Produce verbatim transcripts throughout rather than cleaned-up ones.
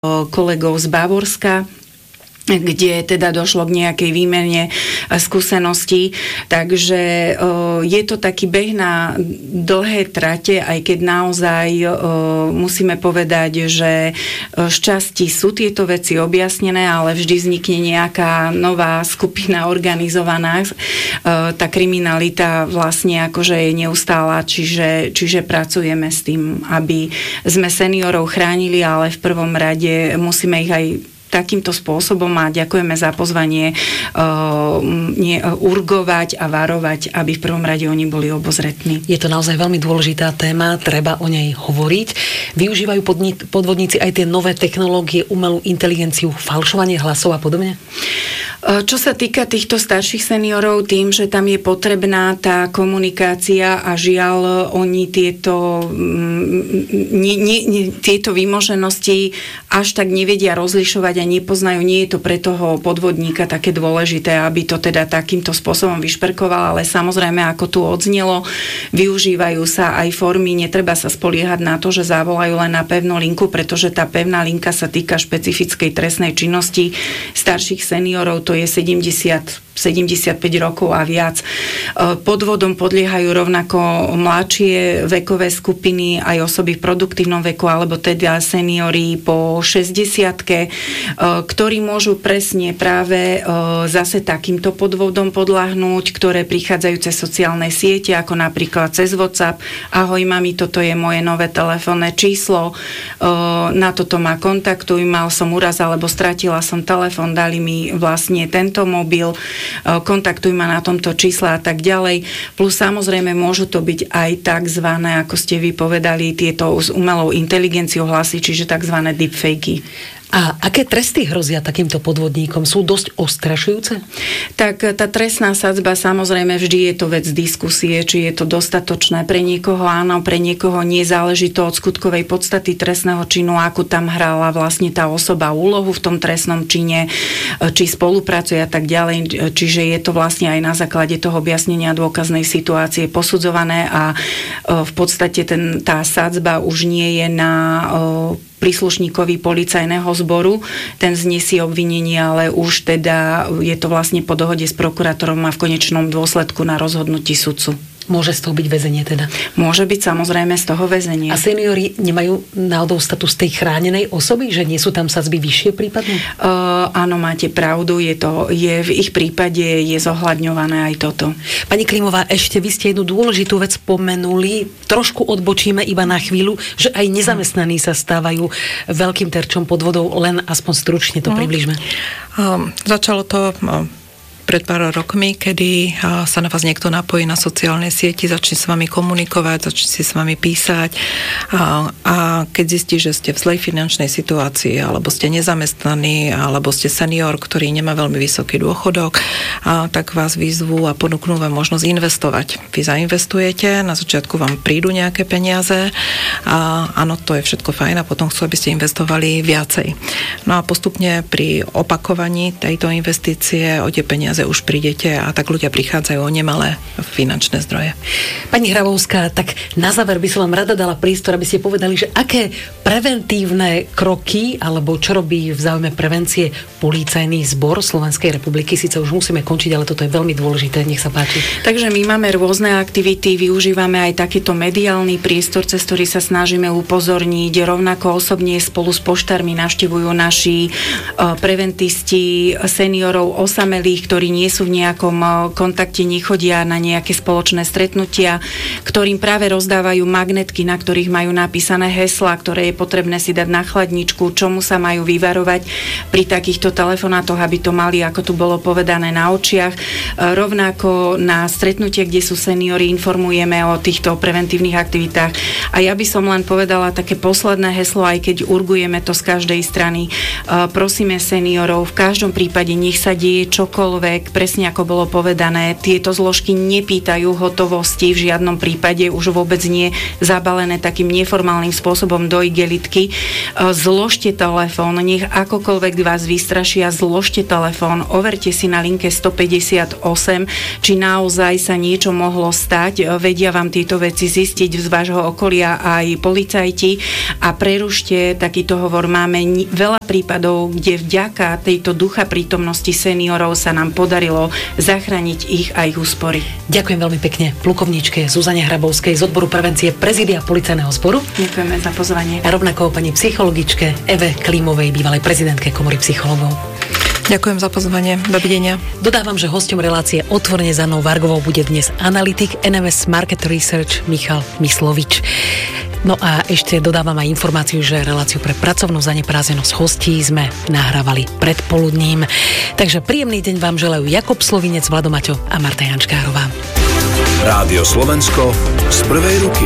kolegov z Bavorska, kde teda došlo k nejakej výmene skúseností. Takže je to taký beh na dlhé trate, aj keď naozaj musíme povedať, že šťastí sú tieto veci objasnené, ale vždy vznikne nejaká nová skupina organizovaná. Tá kriminalita vlastne akože je neustála, čiže, čiže pracujeme s tým, aby sme seniorov chránili, ale v prvom rade musíme ich aj takýmto spôsobom a ďakujeme za pozvanie uh, nie, uh, urgovať a varovať, aby v prvom rade oni boli obozretní. Je to naozaj veľmi dôležitá téma, treba o nej hovoriť. Využívajú podni- podvodníci aj tie nové technológie, umelú inteligenciu, falšovanie hlasov a podobne? Čo sa týka týchto starších seniorov, tým, že tam je potrebná tá komunikácia a žiaľ, oni tieto, nie, nie, nie, tieto výmoženosti až tak nevedia rozlišovať a nepoznajú. Nie je to pre toho podvodníka také dôležité, aby to teda takýmto spôsobom vyšperkoval, ale samozrejme, ako tu odznelo, využívajú sa aj formy, netreba sa spoliehať na to, že zavolajú len na pevnú linku, pretože tá pevná linka sa týka špecifickej trestnej činnosti starších seniorov, to je sedemdesiat, sedemdesiatpäť rokov a viac. Podvodom podliehajú rovnako mladšie vekové skupiny, aj osoby v produktívnom veku, alebo teda seniori po šesťdesiatke, ktorí môžu presne práve zase takýmto podvodom podľahnúť, ktoré prichádzajú cez sociálne siete, ako napríklad cez WhatsApp. Ahoj mami, toto je moje nové telefónne číslo, na toto ma kontaktuj, mal som úraz alebo stratila som telefón, dali mi vlastne tento mobil, kontaktuj ma na tomto čísle a tak ďalej. Plus samozrejme môžu to byť aj takzvané, ako ste vy povedali, tieto s umelou inteligenciou hlasy, čiže takzvané deepfakey. A aké tresty hrozia takýmto podvodníkom? Sú dosť ostrašujúce? Tak tá trestná sadzba, samozrejme vždy je to vec diskusie, či je to dostatočné. Pre niekoho áno, pre niekoho nie, záleží to od skutkovej podstaty trestného činu, akú tam hrala vlastne tá osoba úlohu v tom trestnom čine, či spolupracuje a tak ďalej. Čiže je to vlastne aj na základe toho objasnenia dôkaznej situácie posudzované a v podstate ten, tá sadzba už nie je na príslušníkovi policajného zboru, ten znesie obvinenie, ale už teda je to vlastne po dohode s prokurátorom a v konečnom dôsledku na rozhodnutí sudcu. Môže z toho byť väzenie teda? Môže byť samozrejme z toho väzenie. A seniori nemajú náhodou status tej chránenej osoby, že nie sú tam sadzby vyššie prípadne? Uh, áno, máte pravdu, je to, je, v ich prípade je zohľadňované aj toto. Pani Klimová, ešte vy ste jednu dôležitú vec spomenuli, trošku odbočíme iba na chvíľu, že aj nezamestnaní sa stávajú veľkým terčom podvodov, len aspoň stručne to približme. Um, začalo to um, pred pár rokmi, kedy sa na vás niekto napojí na sociálne sieti, začne s vami komunikovať, začne si s vami písať a, a keď zistí, že ste v zlej finančnej situácii, alebo ste nezamestnaní, alebo ste senior, ktorý nemá veľmi vysoký dôchodok, a, tak vás vyzvú a ponúknú vám možnosť investovať. Vy zainvestujete, na začiatku vám prídu nejaké peniaze a áno, to je všetko fajn a potom chcú, aby ste investovali viacej. No a postupne pri opakovaní tejto investície o tie peniaze už prídete a tak ľudia prichádzajú o nemalé finančné zdroje. Pani Hrabovská, tak na záver by som vám rada dala prístor, aby ste povedali, že aké preventívne kroky alebo čo robí v záujme prevencie Policajný zbor Slovenskej republiky. Sice už musíme končiť, ale toto je veľmi dôležité. Nech sa páči. Takže my máme rôzne aktivity, využívame aj takýto mediálny priestor, cez ktorý sa snažíme upozorniť. Rovnako osobne spolu s poštármi navštevujú naši preventisti seniorov osamelých, ktorí nie sú v nejakom kontakte, nechodia na nejaké spoločné stretnutia, ktorým práve rozdávajú magnetky, na ktorých majú napísané heslá, ktoré je potrebné si dať na chladničku, čomu sa majú vyvarovať pri takýchto telefonátoch, aby to mali, ako tu bolo povedané, na očiach. Rovnako na stretnutie, kde sú seniori, informujeme o týchto preventívnych aktivitách. A ja by som len povedala také posledné heslo, aj keď urgujeme to z každej strany. Prosíme seniorov, v každom prípade nech sa deje čokoľvek, akokoľvek, presne ako bolo povedané, tieto zložky nepýtajú hotovosti, v žiadnom prípade už vôbec nie zabalené takým neformálnym spôsobom do igelitky. Zložte telefón, nech akokoľvek vás vystrašia, zložte telefón, overte si na linke stopäťdesiatosem, či naozaj sa niečo mohlo stať, vedia vám tieto veci zistiť z vášho okolia aj policajti a prerušte takýto hovor. Máme veľa prípadov, kde vďaka tejto ducha prítomnosti seniorov sa nám podarilo zachrániť ich a ich úspory. Ďakujem veľmi pekne plukovníčke Zuzane Hrabovskej z odboru prevencie Prezídia Policajného zboru. Ďakujeme za pozvanie. A rovnako pani psychologičke Eve Klímovej, bývalej prezidentke Komory psychologov. Ďakujem za pozvanie. Dovidenia. Dodávam, že hosťom relácie Otvorene s Annou Vargovou bude dnes analytik en em es Market Research Michal Myslovič. No a ešte dodávam aj informáciu, že reláciu pre pracovnú zaneprázdnenosť hostí sme nahrávali predpoludním. Takže príjemný deň vám želajú Jakub Slovinec, Vlado Maťo a Marta Jančkárová. Rádio Slovensko z prvej ruky.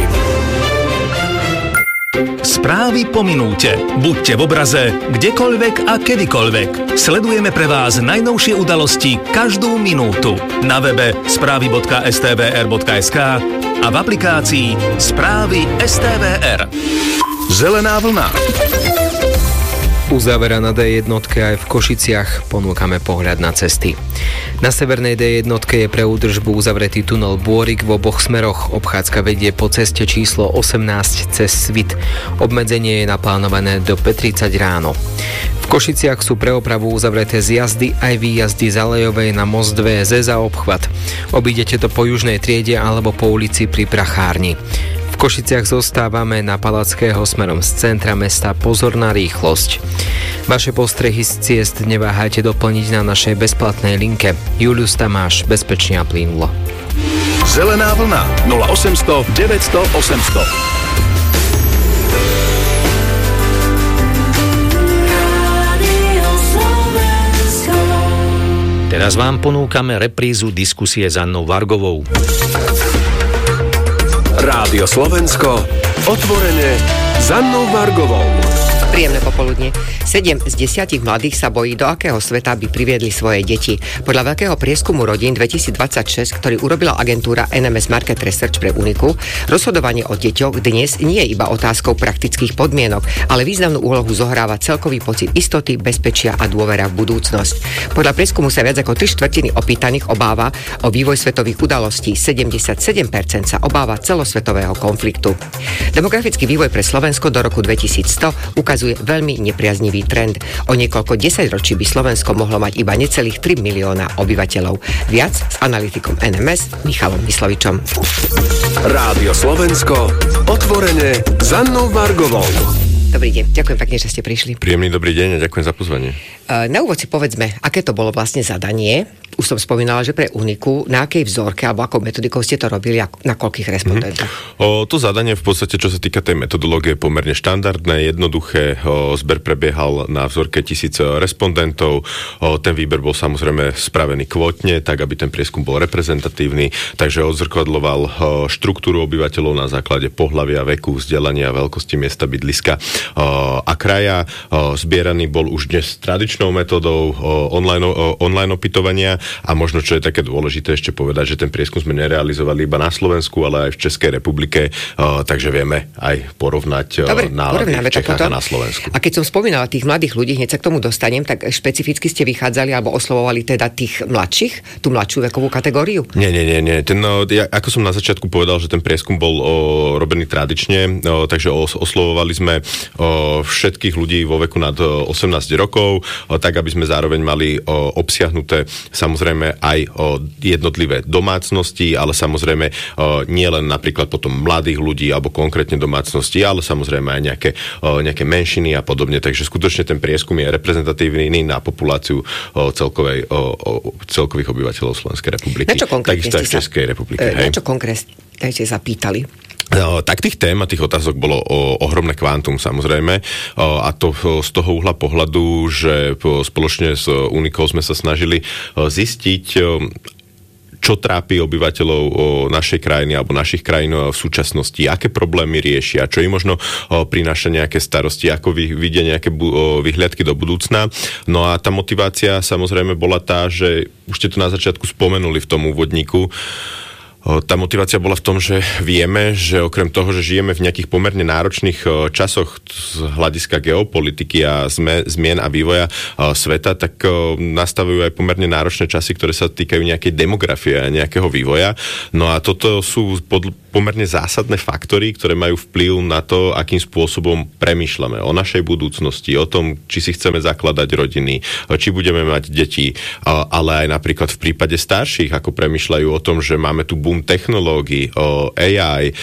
Správy po minúte. Buďte v obraze, kdekoľvek a kedykoľvek. Sledujeme pre vás najnovšie udalosti každú minútu. Na webe správy bodka es té vé er bodka es ká a v aplikácii Správy es té vé er. Zelená vlna. Uzaveraná dé jednotke aj v Košiciach, ponúkame pohľad na cesty. Na severnej dé jednotke je pre údržbu uzavretý tunel Bôrik v oboch smeroch. Obchádzka vedie po ceste číslo osemnásť cez Svit. Obmedzenie je naplánované do päť tridsať ráno. V Košiciach sú pre opravu uzavreté zjazdy aj výjazdy z Alejovej na most vé zet za obchvat. Obídete to po južnej triede alebo po ulici pri Prachárni. V Košiciach zostávame na Palackého smerom z centra mesta. Pozor na rýchlosť. Vaše postrehy z ciest neváhajte doplniť na našej bezplatnej linke. Julius Tamáš, bezpečne a plynulo. Zelená vlna nula osemsto deväťsto osemsto. Teraz vám ponúkame reprízu diskusie s Annou Vargovou. Rádio Slovensko, otvorene s Annou Vargovou. Príjemné popoludne. Sedem z desiatich mladých sa bojí, do akého sveta by priviedli svoje deti. Podľa veľkého prieskumu rodín dvetisícdvadsaťšesť, ktorý urobila agentúra en em es Market Research pre Uniku, rozhodovanie o deťoch dnes nie je iba otázkou praktických podmienok, ale významnú úlohu zohráva celkový pocit istoty, bezpečia a dôvera v budúcnosť. Podľa prieskumu sa viac ako tri štvrtiny opýtaných obáva o vývoj svetových udalostí. sedemdesiatsedem percent sa obáva celosvetového konfliktu. Demografický vývoj pre Slovensko do roku dvetisícsto ukazuje veľmi nepriaznivý trend. O niekoľko desaťročí by Slovensko mohlo mať iba necelých tri milióna obyvateľov. Viac s analytikom en em es Michalom Myslovičom. Rádio Slovensko, otvorene s Annou Vargovou. Dobrý deň, ďakujem pekne, že ste prišli. Príjemný dobrý deň a ďakujem za pozvanie. Na úvod si povedzme, aké to bolo vlastne zadanie. Už som spomínala, že pre Uniku, na akej vzorke alebo akou metodikou ste to robili a na koľkých respondentoch? Mm-hmm. O, to zadanie v podstate, čo sa týka tej metodológie, je pomerne štandardné, jednoduché. O, zber prebiehal na vzorke tisíc respondentov. O, ten výber bol samozrejme spravený kvotne, tak aby ten prieskum bol reprezentatívny, takže odzrkadloval o, štruktúru obyvateľov na základe pohlavia, veku, vzdelania, veľkosti miesta bydliska o, a kraja. O, zbieraný bol už dnes tradičnou metodou o, online, o, online opytovania. A možno, čo je také dôležité ešte povedať, že ten prieskum sme nerealizovali iba na Slovensku, ale aj v Českej republike, uh, takže vieme aj porovnať uh, nálady v Čechách a na Slovensku. A keď som spomínala tých mladých ľudí, hneď sa k tomu dostanem, tak špecificky ste vychádzali alebo oslovovali teda tých mladších, tú mladšiu vekovú kategóriu? Nie, nie, nie. nie. Ten, uh, ja, ako som na začiatku povedal, že ten prieskum bol uh, robený tradične, uh, takže os- oslovovali sme uh, všetkých ľudí vo veku nad uh, osemnásť rokov, uh, tak aby sme zároveň mali uh, obsiahnuté samozrejme aj o jednotlivé domácnosti, ale samozrejme o, nie len napríklad potom mladých ľudí alebo konkrétne domácnosti, ale samozrejme aj nejaké, o, nejaké menšiny a podobne. Takže skutočne ten prieskum je reprezentatívny na populáciu o, celkovej, o, o, celkových obyvateľov Slovenskej republiky. Na čo konkrétne Takisto aj v Českej republike. E, na čo konkrétne ste sa pýtali? No, tak tých tém a tých otázok bolo o, ohromné kvantum, samozrejme. O, a to o, z toho uhla pohľadu, že po, spoločne s Unikou sme sa snažili o, zistiť, o, čo trápi obyvateľov našej krajiny alebo našich krajín v súčasnosti, aké problémy riešia, čo im možno prináša nejaké starosti, ako vidia nejaké vyhliadky do budúcna. No a tá motivácia samozrejme bola tá, že už ste to na začiatku spomenuli v tom úvodníku. Tá motivácia bola v tom, že vieme, že okrem toho, že žijeme v nejakých pomerne náročných časoch z hľadiska geopolitiky a zmien a vývoja sveta, tak nastavujú aj pomerne náročné časy, ktoré sa týkajú nejakej demografie a nejakého vývoja. No a toto sú pod, pomerne zásadné faktory, ktoré majú vplyv na to, akým spôsobom premýšľame o našej budúcnosti, o tom, či si chceme zakladať rodiny, či budeme mať deti, ale aj napríklad v prípade starších, ako premýšľajú o tom, že máme tu boom technológií, á í,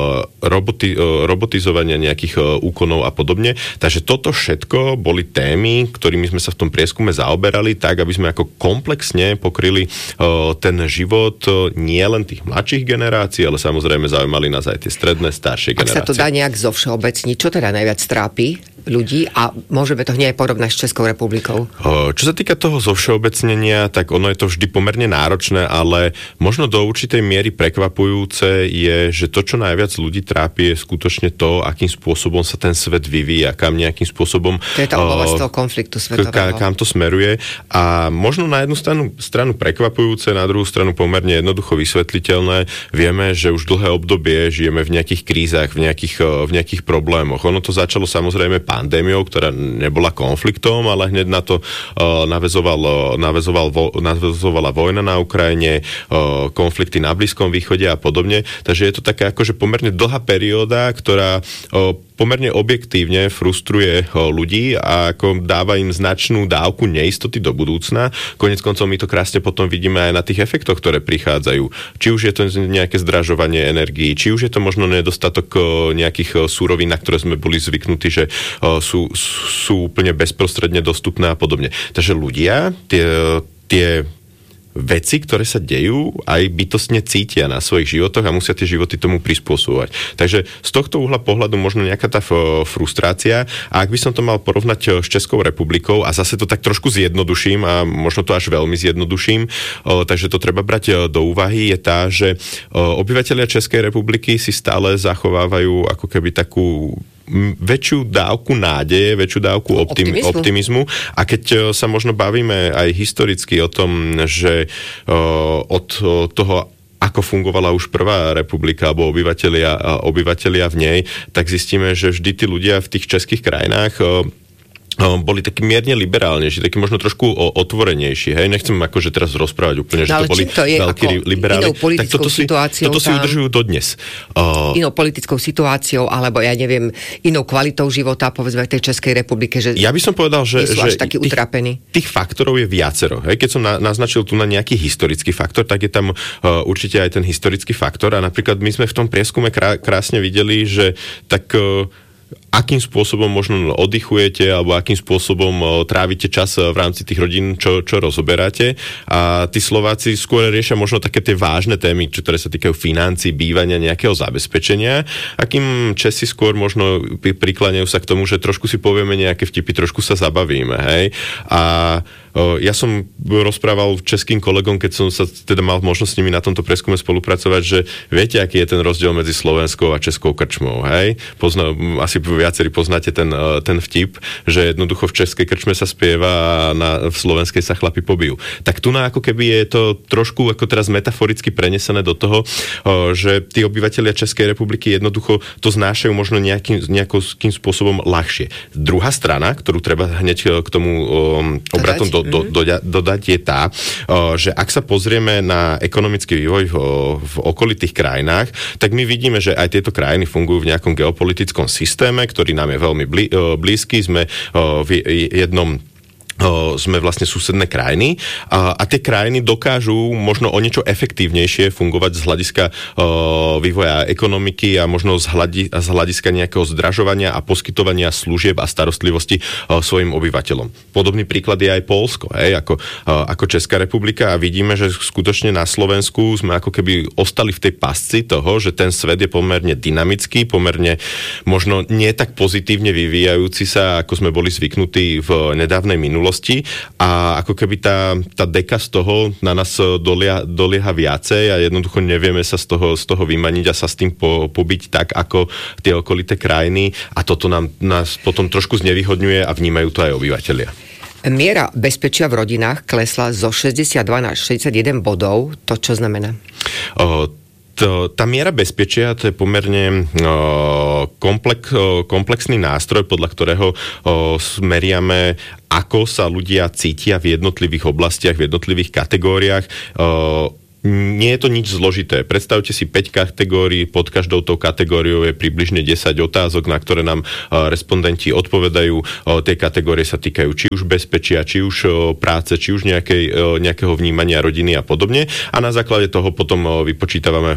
roboti, robotizovania nejakých úkonov a podobne. Takže toto všetko boli témy, ktorými sme sa v tom prieskume zaoberali, tak, aby sme ako komplexne pokryli ten život nie len tých mladších generácií, ale samozrejme zaujímali nás aj tie stredné, staršie generácie. Ak sa to dá nejak zovšeobecniť, čo teda najviac trápi ľudí a môžeme to hneď porovnať s Českou republikou? Čo sa týka toho zovšeobecnenia, tak ono je to vždy pomerne náročné, ale možno do určitej miery prekvapujúce je, že to, čo najviac ľudí trápi, je skutočne to, akým spôsobom sa ten svet vyvíja, kam nejakým spôsobom... To je tá obava z toho konfliktu svetového. K- kam to smeruje. A možno na jednu stranu, stranu prekvapujúce, na druhú stranu pomerne jednoducho vysvetliteľné. Vieme, že už dlhé obdobie žijeme v nejakých krízach, v nejakých, v nejakých problémoch. Ono to začalo samozrejme pandémiou, ktorá nebola konfliktom, ale hneď na to uh, navezoval, navezoval vo, navezovala vojna na Ukrajine, uh, konflikty na Blízkom východe a podobne. Takže je to taká akože pomerne dlhá perióda, ktorá uh, pomerne objektívne frustruje uh, ľudí a ako dáva im značnú dávku neistoty do budúcna. Konec koncov my to krásne potom vidíme aj na tých efektoch, ktoré prichádzajú. Či už je to nejaké zdražovanie energií, či už je to možno nedostatok uh, nejakých uh, surovín, na ktoré sme boli zvyknutí, že Sú, sú úplne bezprostredne dostupné a podobne. Takže ľudia tie, tie veci, ktoré sa dejú, aj bytostne cítia na svojich životoch a musia tie životy tomu prispôsobovať. Takže z tohto uhla pohľadu možno nejaká tá frustrácia. A ak by som to mal porovnať s Českou republikou, a zase to tak trošku zjednoduším a možno to až veľmi zjednoduším, takže to treba brať do úvahy, je tá, že obyvatelia Českej republiky si stále zachovávajú ako keby takú väčšiu dávku nádeje, väčšiu dávku optim, optimizmu. optimizmu. A keď sa možno bavíme aj historicky o tom, že uh, od uh, toho ako fungovala už prvá republika alebo obyvatelia, obyvatelia v nej, tak zistíme, že vždy tí ľudia v tých českých krajinách uh, boli takí mierne liberálnejší, takí možno trošku otvorenejší. Hej, nechcem akože teraz rozprávať úplne, že no, to boli to veľkí liberáli. Tak toto si, toto si udržujú dodnes. Uh, inou politickou situáciou, alebo ja neviem, inou kvalitou života, povedzme v tej Českej republike, že ja by som povedal, že, že tých, tých faktorov je viacero. Hej, keď som na, naznačil tu na nejaký historický faktor, tak je tam uh, určite aj ten historický faktor. A napríklad my sme v tom prieskume krá, krásne videli, že tak uh, akým spôsobom možno oddychujete alebo akým spôsobom trávite čas v rámci tých rodín, čo, čo rozoberáte. A tí Slováci skôr riešia možno také tie vážne témy, ktoré sa týkajú financií, bývania, nejakého zabezpečenia. Akým Česi skôr možno prikláňajú sa k tomu, že trošku si povieme nejaké vtipy, trošku sa zabavíme. Hej? A ja som rozprával českým kolegom, keď som sa teda mal možnosť s nimi na tomto prieskume spolupracovať, že viete, aký je ten rozdiel medzi slovenskou a českou krčmou, hej? Pozna, asi viacerí poznáte ten, ten vtip, že jednoducho v českej krčme sa spieva a na, v slovenskej sa chlapi pobijú. Tak tu na ako keby je to trošku ako teraz metaforicky prenesené do toho, že tí obyvatelia Českej republiky jednoducho to znášajú možno nejakým, nejakým spôsobom ľahšie. Druhá strana, ktorú treba hneď k tomu obratom do Do, do, dodať je tá, že ak sa pozrieme na ekonomický vývoj v, v okolitých krajinách, tak my vidíme, že aj tieto krajiny fungujú v nejakom geopolitickom systéme, ktorý nám je veľmi blízky. Sme v jednom sme vlastne susedné krajiny a, a tie krajiny dokážu možno o niečo efektívnejšie fungovať z hľadiska uh, vývoja ekonomiky a možno z, hľadi, z hľadiska nejakého zdražovania a poskytovania služieb a starostlivosti uh, svojim obyvateľom. Podobný príklad je aj Poľsko, hej, ako, uh, ako Česká republika a vidíme, že skutočne na Slovensku sme ako keby ostali v tej pasci toho, že ten svet je pomerne dynamický, pomerne možno nie tak pozitívne vyvíjajúci sa, ako sme boli zvyknutí v nedávnej minulosti. rýchlosti a ako keby tá, tá deka z toho na nás dolia, dolieha viacej a jednoducho nevieme sa z toho, z toho vymaniť a sa s tým po, pobiť tak, ako tie okolité krajiny a toto nám, nás potom trošku znevýhodňuje a vnímajú to aj obyvateľia. Miera bezpečia v rodinách klesla zo šesťdesiatdva na šesťdesiatjeden bodov. To čo znamená? O, To, tá miera bezpečia, to je pomerne o, komplex, o, komplexný nástroj, podľa ktorého o, meriame, ako sa ľudia cítia v jednotlivých oblastiach, v jednotlivých kategóriách. O, Nie je to nič zložité. Predstavte si päť kategórií, pod každou tou kategóriou je približne desať otázok, na ktoré nám respondenti odpovedajú. Tie kategórie sa týkajú či už bezpečia, či už práce, či už nejakej, nejakého vnímania rodiny a podobne. A na základe toho potom vypočítavame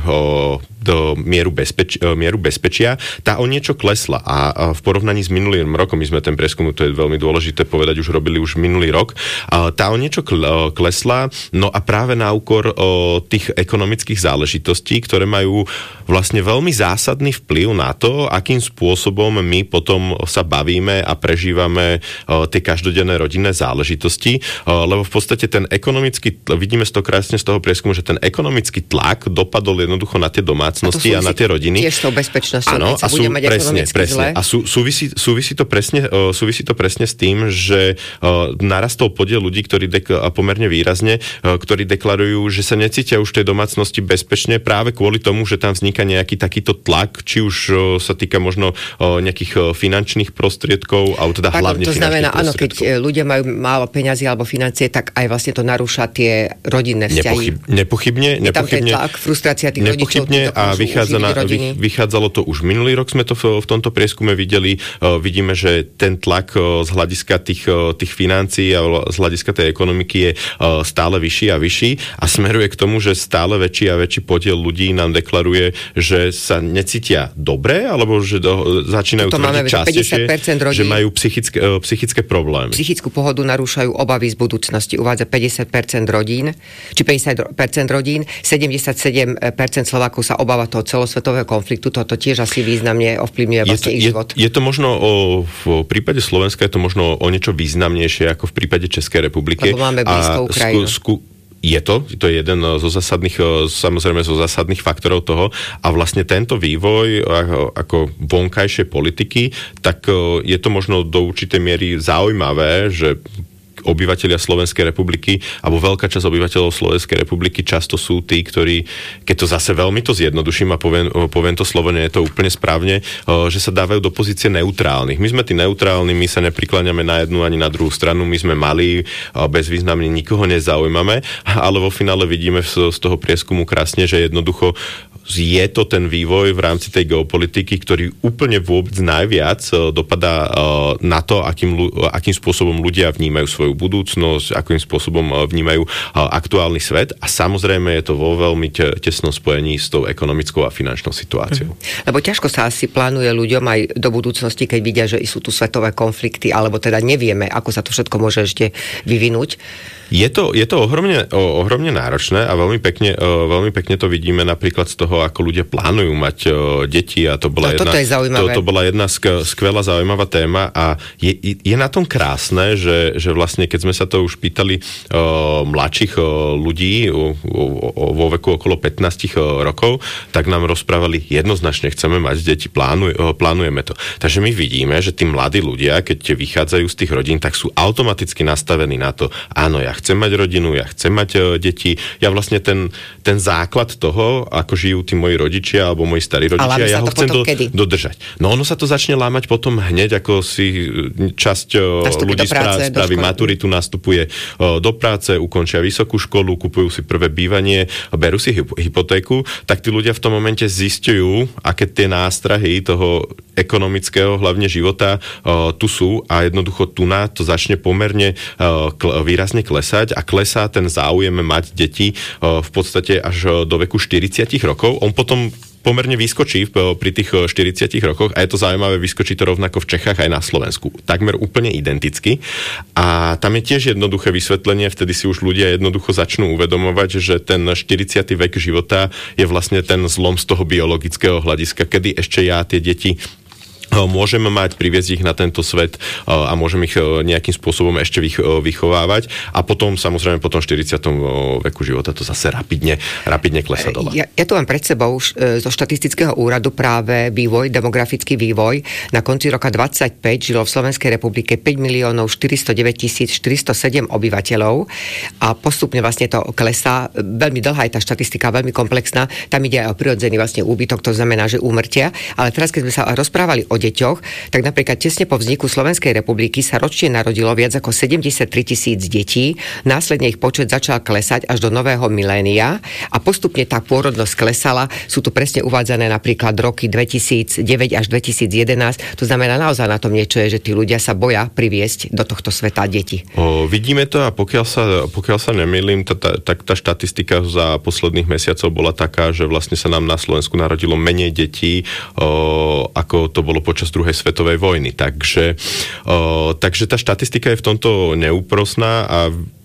do mieru, bezpeč, mieru bezpečia. Tá o niečo klesla a v porovnaní s minulým rokom, my sme ten prieskum, to je veľmi dôležité povedať, už robili už minulý rok, tá o niečo klesla, no a práve na úkor tých ekonomických záležitostí, ktoré majú vlastne veľmi zásadný vplyv na to, akým spôsobom my potom sa bavíme a prežívame tie každodenné rodinné záležitosti, lebo v podstate ten ekonomický, vidíme z toho krásne z toho prieskumu, že ten ekonomický tlak dopadol jednoducho na tie domácnosti a, a na tie rodiny. Tiež s tou bezpečnosťou, áno, keď sa bude mať presne, ekonomicky presne. zle. A sú, súvisí, súvisí, to presne, súvisí to presne s tým, že narastol podiel ľudí, ktorí dek- pomerne výrazne, ktorí deklarujú, že sa necítia už v tej domácnosti bezpečne práve kvôli tomu, že tam vzniká nejaký takýto tlak, či už sa týka možno nejakých finančných prostriedkov, alebo teda Pardon, hlavne to finančných znamená, áno, keď prostriedkov. ľudia majú málo peňazí alebo financie, tak aj vlastne to narúša tie rodinné vzťahy. Nepochyb, nepochybne, Je tam ten nepochybne. tlak, frustrácia tých rodičov. Nepochybne a vychádza na, vy, vychádzalo to už minulý rok, sme to v, v tomto prieskume videli. Uh, vidíme, že ten tlak uh, z hľadiska tých, uh, tých financií a z hľadiska tej ekonomiky je uh, stále vyšší a vyšší a smeruje k tomu, že stále väčší a väčší podiel ľudí nám deklaruje, že sa necítia dobre, alebo že do, začínajú Toto tvrdiť častejšie, rodín, že majú psychické, uh, psychické problémy. Psychickú pohodu narúšajú obavy z budúcnosti. Uvádza päťdesiat percent rodín, či päťdesiat percent rodín, sedemdesiatsedem percent Slovákov sa obáva toho celosvetového konfliktu. Toto tiež asi významne ovplyvňuje vlastne ich je, život. Je to možno o, v prípade Slovenska je to možno o niečo významnejšie ako v prípade Českej republiky. Lebo máme blízko Ukrajinu. Sku, sku, je to, to je jeden zo zásadných, samozrejme zo zásadných faktorov toho a vlastne tento vývoj ako, ako vonkajšej politiky, tak je to možno do určitej miery zaujímavé, že obyvatelia Slovenskej republiky, alebo veľká časť obyvateľov Slovenskej republiky často sú tí, ktorí, keď to zase veľmi to zjednoduším a poviem, poviem to slovo, nie je to úplne správne, že sa dávajú do pozície neutrálnych. My sme tí neutrálni, my sa neprikláňame na jednu ani na druhú stranu, my sme malí, bezvýznamní, nikoho nezaujímame, ale vo finále vidíme z toho prieskumu krásne, že jednoducho je to ten vývoj v rámci tej geopolitiky, ktorý úplne vôbec najviac dopadá na to, akým, akým spôsobom ľudia vnímajú svoju budúcnosť, akým spôsobom vnímajú aktuálny svet a samozrejme je to vo veľmi tesnom spojení s tou ekonomickou a finančnou situáciou. Mhm. Lebo ťažko sa asi plánuje ľuďom aj do budúcnosti, keď vidia, že sú tu svetové konflikty, alebo teda nevieme, ako sa to všetko môže ešte vyvinúť. Je to, je to ohromne, ohromne náročné a veľmi pekne, veľmi pekne to vidíme napríklad z toho, ako ľudia plánujú mať deti a to bola, no, jedna, to, to bola jedna skvelá zaujímavá téma a je, je na tom krásne, že, že vlastne keď sme sa to už pýtali uh, mladších uh, ľudí uh, uh, vo veku okolo pätnásť rokov, tak nám rozprávali jednoznačne chceme mať deti, plánuj, uh, plánujeme to. Takže my vidíme, že tí mladí ľudia, keď vychádzajú z tých rodín, tak sú automaticky nastavení na to, áno, ja chcem mať rodinu, ja chcem mať uh, deti. Ja vlastne ten, ten základ toho, ako žijú tí moji rodičia alebo moji starí rodičia, ja ho chcem do, dodržať. No ono sa to začne lámať potom hneď, ako si časť uh, ľudí práce, spraví maturitu, nastupuje uh, do práce, ukončia vysokú školu, kupujú si prvé bývanie, berú si hypotéku, tak tí ľudia v tom momente zistujú, aké tie nástrahy toho ekonomického, hlavne života, uh, tu sú a jednoducho tu na to začne pomerne uh, kl- výrazne klesať a klesá ten záujem mať deti uh, v podstate až do veku štyridsať rokov. On potom pomerne vyskočí pri tých štyridsiatich rokoch a je to zaujímavé, vyskočí to rovnako v Čechách aj na Slovensku. Takmer úplne identicky. A tam je tiež jednoduché vysvetlenie, vtedy si už ľudia jednoducho začnú uvedomovať, že ten štyridsiaty vek života je vlastne ten zlom z toho biologického hľadiska, kedy ešte ja tie deti môžeme mať, priviesť ich na tento svet a môžeme ich nejakým spôsobom ešte vychovávať a potom samozrejme po tom štyridsiatom veku života to zase rapidne, rapidne klesá dole. Ja, ja tu mám pred sebou už zo štatistického úradu práve vývoj, demografický vývoj. Na konci roka dvadsaťpäť žilo v Slovenskej republike päť miliónov štyristodeväť tisíc štyristosedem obyvateľov a postupne vlastne to klesá. Veľmi dlhá je tá štatistika, veľmi komplexná. Tam ide aj o prirodzený vlastne úbytok, to znamená, že úmrtia. Ale teraz, keď sme sa rozprávali o deťoch, tak napríklad tesne po vzniku Slovenskej republiky sa ročne narodilo viac ako sedemdesiattri tisíc detí, následne ich počet začal klesať až do nového milénia a postupne tá pôrodnosť klesala. Sú tu presne uvádzané napríklad roky dvetisícdeväť až dvetisícjedenásť. To znamená, naozaj na tom niečo je, že tí ľudia sa boja priviesť do tohto sveta deti. O, vidíme to a pokiaľ sa, pokiaľ sa nemýlim, tak tá, tá, tá štatistika za posledných mesiacov bola taká, že vlastne sa nám na Slovensku narodilo menej detí, o, ako to bolo počas druhej svetovej vojny. Takže, o, takže tá štatistika je v tomto neúprosná a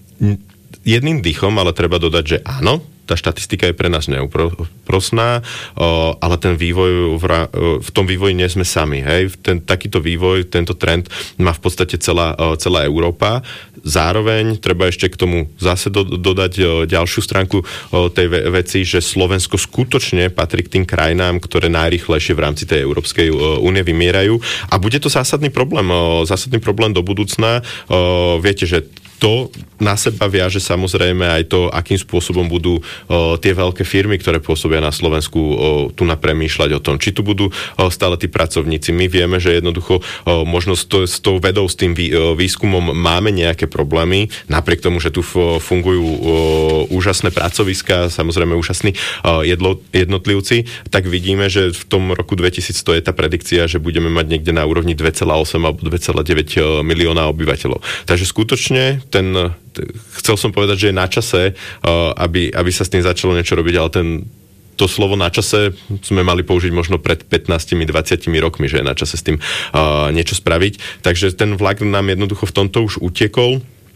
jedným dýchom, ale treba dodať, že áno, tá štatistika je pre nás neúprosná, ale ten vývoj, v tom vývoji nie sme sami. Hej? Ten, takýto vývoj, tento trend má v podstate celá, celá Európa. Zároveň treba ešte k tomu zase do, dodať ďalšiu stránku tej veci, že Slovensko skutočne patrí k tým krajinám, ktoré najrýchlejšie v rámci tej Európskej únie vymierajú. A bude to zásadný problém. Zásadný problém do budúcna. Viete, že to na seba viaže samozrejme aj to, akým spôsobom budú o, tie veľké firmy, ktoré pôsobia na Slovensku, o, tu na premýšľať o tom, či tu budú o, stále tí pracovníci. My vieme, že jednoducho o, možno s, to, s tou vedou, s tým vý, o, výskumom máme nejaké problémy, napriek tomu, že tu f, fungujú o, úžasné pracoviská, samozrejme úžasní o, jedlo, jednotlivci, tak vidíme, že v tom roku dvetisícsto je tá predikcia, že budeme mať niekde na úrovni dva celé osem alebo dva celé deväť milióna obyvateľov. Takže skutočne ten, chcel som povedať, že je na čase, aby, aby sa s tým začalo niečo robiť, ale ten, to slovo na čase sme mali použiť možno pred pätnásť dvadsať rokmi, že je na čase s tým uh, niečo spraviť. Takže ten vlak nám jednoducho v tomto už utiekol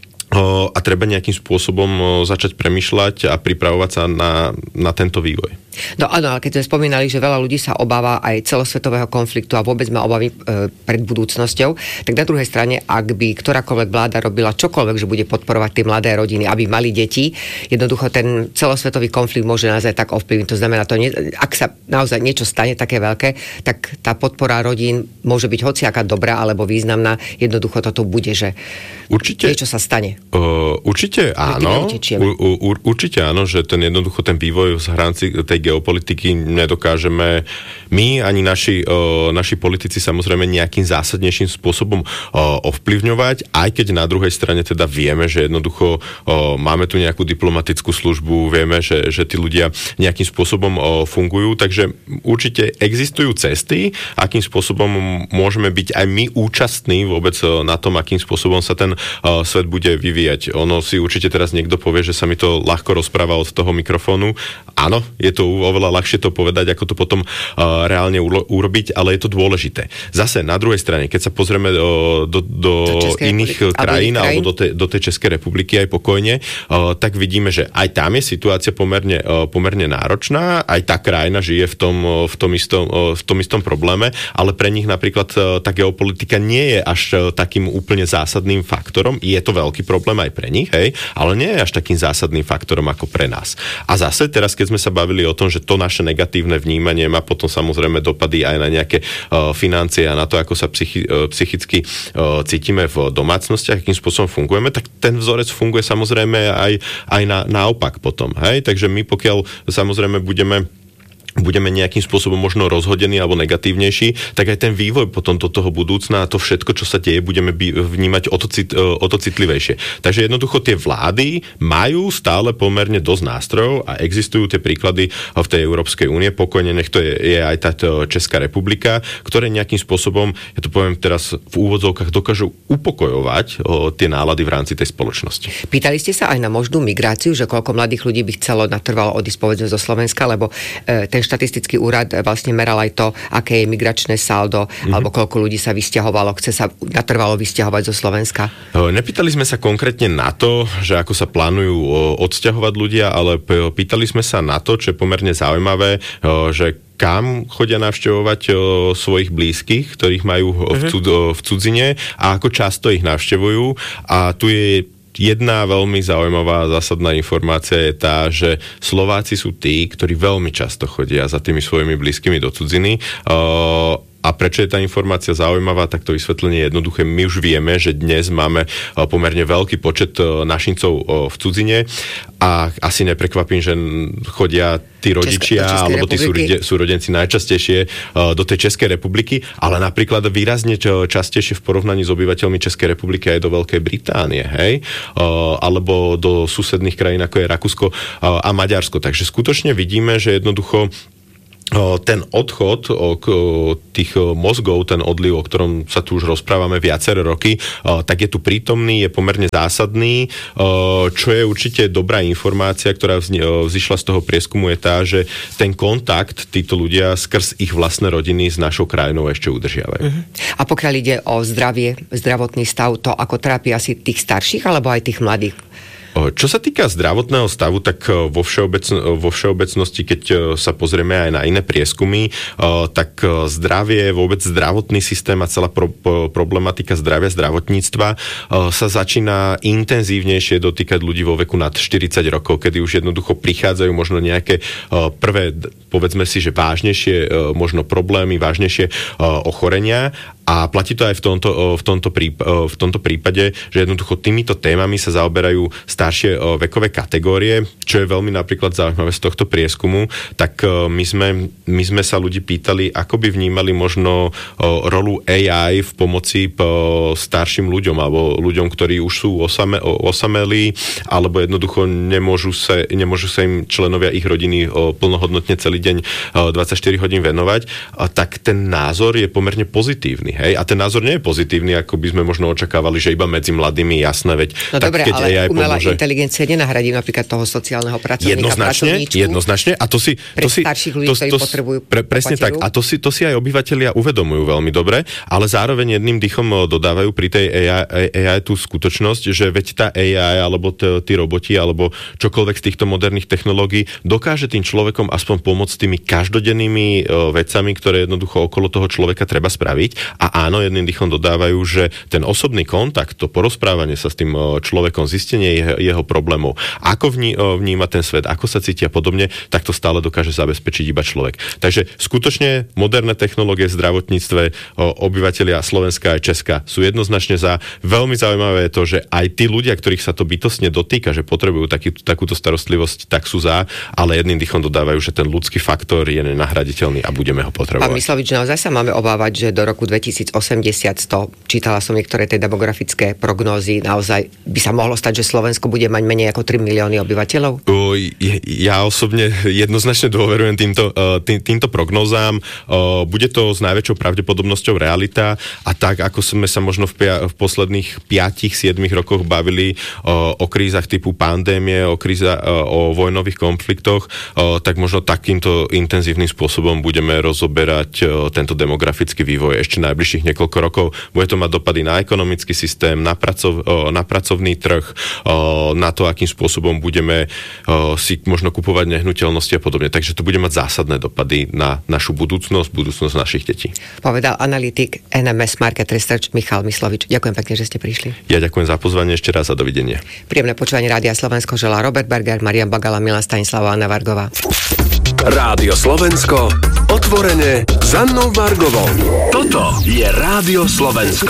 uh, a treba nejakým spôsobom uh, začať premýšľať a pripravovať sa na, na tento vývoj. No áno, ale keď sme spomínali, že veľa ľudí sa obáva aj celosvetového konfliktu a vôbec má obavy e, pred budúcnosťou, tak na druhej strane, ak by ktorákoľvek vláda robila čokoľvek, že bude podporovať tie mladé rodiny, aby mali deti, jednoducho ten celosvetový konflikt môže naozaj tak ovplyvniť. To znamená, to nie, ak sa naozaj niečo stane také veľké, tak tá podpora rodín môže byť hociaká dobrá alebo významná. Jednoducho toto bude, že určite, niečo sa stane. Uh, určite áno. U, u, určite áno, že ten jednoducho ten vývoj z hranci tej geopolitiky nedokážeme my, ani naši, o, naši politici samozrejme nejakým zásadnejším spôsobom o, ovplyvňovať, aj keď na druhej strane teda vieme, že jednoducho o, máme tu nejakú diplomatickú službu, vieme, že, že tí ľudia nejakým spôsobom o, fungujú, takže určite existujú cesty, akým spôsobom môžeme byť aj my účastní vôbec o, na tom, akým spôsobom sa ten o, svet bude vyvíjať. Ono si určite teraz niekto povie, že sa mi to ľahko rozpráva od toho mikrofónu. Áno, je to oveľa ľahšie to povedať, ako to potom uh, reálne ulo- urobiť, ale je to dôležité. Zase na druhej strane, keď sa pozrieme uh, do, do, do iných krajín alebo do, te, do tej Českej republiky aj pokojne, uh, tak vidíme, že aj tam je situácia pomerne, uh, pomerne náročná, aj tá krajina žije v tom, uh, v tom, istom, uh, v tom istom probléme, ale pre nich napríklad uh, tá geopolitika nie je až uh, takým úplne zásadným faktorom. Je to veľký problém aj pre nich, hej, ale nie je až takým zásadným faktorom ako pre nás. A zase teraz, keď sme sa bavili o tom, že to naše negatívne vnímanie má potom samozrejme dopady aj na nejaké uh, financie a na to, ako sa psychi- uh, psychicky uh, cítime v domácnostiach, akým spôsobom fungujeme, tak ten vzorec funguje samozrejme aj, aj na, naopak potom. Hej? Takže my pokiaľ samozrejme budeme budeme nejakým spôsobom možno rozhodení alebo negatívnejší, tak aj ten vývoj potom do toho budúcna a to všetko, čo sa deje, budeme vnímať o to, cit, o to citlivejšie. Takže jednoducho tie vlády majú stále pomerne dosť nástrojov a existujú tie príklady v tej Európskej únie. Pokojne nech to je, je aj tá Česká republika, ktoré nejakým spôsobom, ja to poviem teraz v úvodzovkách, dokážu upokojovať o, tie nálady v rámci tej spoločnosti. Pýtali ste sa aj na možnú migráciu, že koľko mladých ľudí by chcelo natrvalo odísť povedzme zo Slovenska, lebo e, ten štatistický úrad vlastne meral aj to, aké je migračné saldo, mm-hmm. alebo koľko ľudí sa vysťahovalo, chce sa natrvalo vysťahovať zo Slovenska. Nepýtali sme sa konkrétne na to, že ako sa plánujú odsťahovať ľudia, ale pýtali sme sa na to, čo je pomerne zaujímavé, že kam chodia navštevovať o, svojich blízkych, ktorých majú uh-huh. v, cud, o, v cudzine a ako často ich navštevujú. A tu je jedna veľmi zaujímavá zásadná informácia je tá, že Slováci sú tí, ktorí veľmi často chodia za tými svojimi blízkymi do cudziny. O, A prečo je tá informácia zaujímavá, tak to vysvetlenie je jednoduché. My už vieme, že dnes máme pomerne veľký počet našincov v cudzine a asi neprekvapím, že chodia tí rodičia Česko, alebo tí súrodenci najčastejšie do tej Českej republiky, ale napríklad výrazne častejšie v porovnaní s obyvateľmi Českej republiky aj do Veľkej Británie, hej? Alebo do susedných krajín, ako je Rakúsko a Maďarsko. Takže skutočne vidíme, že jednoducho ten odchod tých mozgov, ten odliv, o ktorom sa tu už rozprávame viaceré roky, tak je tu prítomný, je pomerne zásadný. Čo je určite dobrá informácia, ktorá vzýšla z toho prieskumu, je tá, že ten kontakt títo ľudia skrz ich vlastné rodiny s našou krajinou ešte udržiavajú. Uh-huh. A pokiaľ ide o zdravie, zdravotný stav, to ako trápi asi tých starších alebo aj tých mladých? Čo sa týka zdravotného stavu, tak vo, všeobecn- vo všeobecnosti, keď sa pozrieme aj na iné prieskumy, tak zdravie, vôbec zdravotný systém a celá pro- problematika zdravia, zdravotníctva sa začína intenzívnejšie dotýkať ľudí vo veku nad štyridsať rokov, kedy už jednoducho prichádzajú možno nejaké prvé, povedzme si, že vážnejšie možno problémy, vážnejšie ochorenia. A platí to aj v tomto, v tomto, prípade, v tomto prípade, že jednoducho týmito témami sa zaoberajú staršie vekové kategórie, čo je veľmi napríklad zaujímavé z tohto prieskumu, tak my sme, my sme sa ľudí pýtali, ako by vnímali možno rolu á í v pomoci starším ľuďom, alebo ľuďom, ktorí už sú osame, osamelí, alebo jednoducho nemôžu sa, nemôžu sa im členovia ich rodiny plnohodnotne celý deň dvadsaťštyri hodín venovať, tak ten názor je pomerne pozitívny. Hej? A ten názor nie je pozitívny, ako by sme možno očakávali, že iba medzi mladými, jasné, veď no tak dobre, keď ale á í umelá pomôže... inteligencia nenahradí napríklad toho sociálneho pracovníka, jednoznačne, pracovníčku. Jednoznačne, a to si... Pre to si, starších ľudí, to, ktorí to, potrebujú pre, presne tak, a to si, to si aj obyvatelia uvedomujú veľmi dobre, ale zároveň jedným dýchom dodávajú pri tej á í tú skutočnosť, že veď tá á í alebo t- tí roboti, alebo čokoľvek z týchto moderných technológií dokáže tým človekom aspoň pomôcť tými každodennými uh, vecami, ktoré jednoducho okolo toho človeka treba spraviť. A áno, jedným dýchom dodávajú, že ten osobný kontakt, to porozprávanie sa s tým človekom, zistenie jeho, jeho problémov, ako vní, vníma ten svet, ako sa cítia podobne, tak to stále dokáže zabezpečiť iba človek. Takže skutočne moderné technológie v zdravotníctve, obyvatelia Slovenska aj Česka sú jednoznačne za. Veľmi zaujímavé je to, že aj tí ľudia, ktorých sa to bytostne dotýka, že potrebujú taký, takúto starostlivosť, tak sú za, ale jedným dýchom dodávajú, že ten ľudský faktor je nenahraditeľný a budeme ho potrebovať. Pán Myslovič, naozaj sa máme obávať, že do roku dvetisícosemdesiat sto, čítala som niektoré tie demografické prognózy, naozaj by sa mohlo stať, že Slovensko bude mať menej ako tri milióny obyvateľov? O, ja osobne jednoznačne dôverujem týmto, tý, týmto prognózám. O, bude to s najväčšou pravdepodobnosťou realita a tak, ako sme sa možno v, pia, v posledných piatich siedmich rokoch bavili o, o krízach typu pandémie, o, kríza, o vojnových konfliktoch, o, tak možno takýmto intenzívnym spôsobom budeme rozoberať o, tento demografický vývoj ešte najbližších niekoľko rokov. Bude to mať dopady na ekonomický systém, na, pracov, o, na pracovný trh, o, na to, akým spôsobom budeme o, si možno kupovať nehnuteľnosti a podobne. Takže to bude mať zásadné dopady na našu budúcnosť, budúcnosť našich detí. Povedal analytik en em es Market Research Michal Myslovič. Ďakujem pekne, že ste prišli. Ja ďakujem za pozvanie ešte raz a dovidenia. Príjemné počúvanie Rádia Slovensko želá Robert Berger, Marian Bagala, Milan Stanislava, Anna Vargová. Rádio Slovensko, otvorene s Annou Vargovou. Toto je Rádio Slovensko.